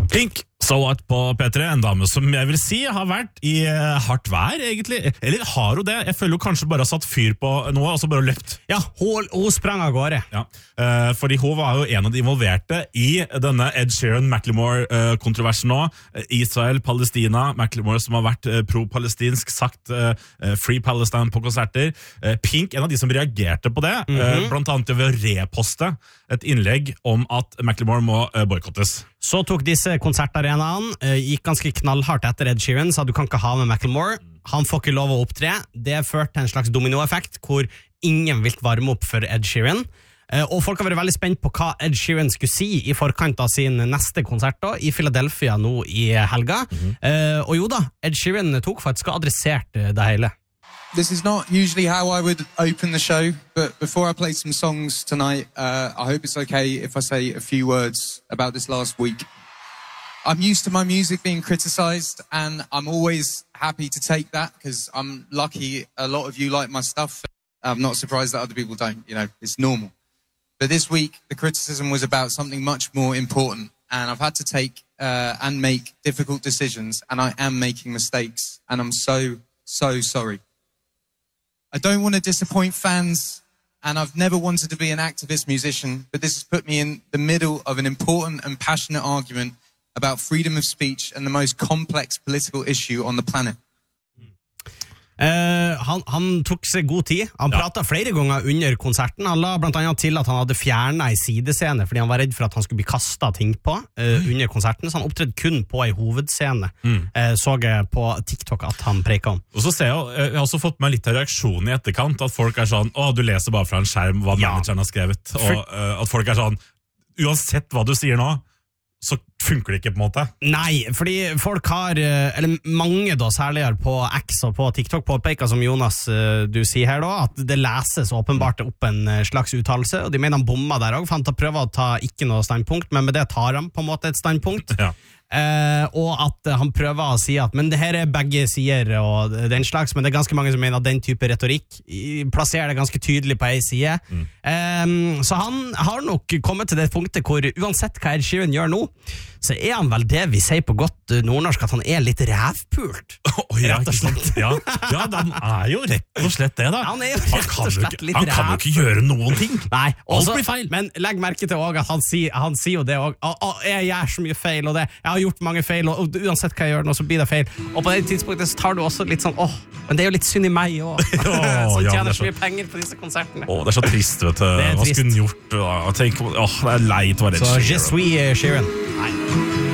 Pink, So What på P3, en dame som jeg vil si har vært i hardt vær, egentlig. Eller har hun det? Jeg føler hun kanskje bare har satt fyr på noe, og så bare løpt. Ja, hun sprang av gårde. Ja, fordi hun var jo en av de involverte i denne Ed Sheeran-Macklemore-kontroversen nå. Israel, Palestina, Macklemore som har vært pro-palestinsk, sagt Free Palestine på konserter. Pink, en av de som reagerte på det, blant annet ved å reposte et innlegg om at Macklemore må boykottes. Så tok disse konsertarenaene, gikk ganske knallhardt etter Ed Sheeran, sa du kan ikke ha med Macklemore, han får ikke lov å opptre. Det førte til en slags dominoeffekt, hvor ingen vil varme opp for Ed Sheeran. Og folk har vært veldig spent på hva Ed Sheeran skulle si i forkant av sin neste konsert da, i Philadelphia nå i helga. Og jo da, Ed Sheeran tok faktisk og adresserte det hele. This is not usually how I would open the show, but before I play some songs tonight, I hope it's okay if I say a few words about this last week. I'm used to my music being criticized, and I'm always happy to take that, because I'm lucky a lot of you like my stuff. I'm not surprised that other people don't, you know, it's normal. But this week, the criticism was about something much more important, and I've had to take and make difficult decisions, and I am making mistakes, and I'm so sorry. I don't want to disappoint fans, and I've never wanted to be an activist musician, but this has put me in the middle of an important and passionate argument about freedom of speech and the most complex political issue on the planet. Han tok seg god tid. Han pratet flere ganger under konserten. Han la blant annet til at han hadde fjernet en sidescene fordi han var redd for at han skulle bli kastet ting på under konserten, så han opptredde kun på en hovedscene. Så jeg på TikTok at han preket om. Og så ser jeg har også fått meg litt av reaksjonen i etterkant, at folk sånn, du leser bare fra en skjerm hva manageren har skrevet, og at folk sånn, uansett hva du sier nå, så funker det ikke på en måte. Nei, fordi folk har, eller mange da, særlig på X og på TikTok, påpeker som Jonas du sier her da, at det leses åpenbart opp en slags uttalelse, og de mener han bomma der også, for han prøver å ta ikke noe standpunkt, men med det tar han på en måte et standpunkt. Ja. Og at han prøver å si at men det her begge sider og den slags, men det ganske mange som mener at den type retorikk plasserer det ganske tydelig på en side. Så han har nok kommet til det punktet hvor uansett hva Ed Sheeran gjør nå, så han vel det vi sier på godt nordnorsk, at han litt rævpult. Rett og slett. Ja, han jo rett og slett det da. Han jo rett og slett litt rævpult. Han kan jo ikke gjøre noen ting. Nei, alt blir feil. Men legg merke til også at han sier jo det også, jeg gjør så mye feil, og jeg har gjort mange feil, og uansett hva jeg gjør nå, så blir det feil. Og på det tidspunktet så tar du også litt sånn, men det jo litt synd i meg også, som tjener så mye penger på disse konsertene. Det så trist, vet du. Hva skulle han gjort? Tenk, det leit å være Ed Sheeran. Så je suis Sheeran. Nei.